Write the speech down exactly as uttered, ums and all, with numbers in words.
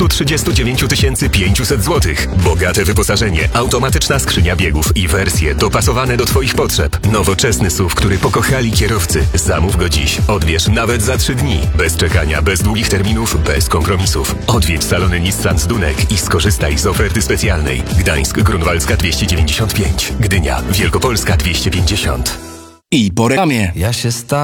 trzydzieści dziewięć tysięcy pięćset złotych. Bogate wyposażenie, automatyczna skrzynia biegów i wersje dopasowane do Twoich potrzeb. Nowoczesny S U V, który pokochali kierowcy. Zamów go dziś. Odbierz nawet za trzy dni. Bez czekania, bez długich terminów, bez kompromisów. Odwiedź salony Nissan z Dunek i skorzystaj z oferty specjalnej. Gdańsk, Grunwaldzka dwieście dziewięćdziesiąt pięć. Gdynia, Wielkopolska dwieście pięćdziesiąt. I po reklamie. Ja się stałem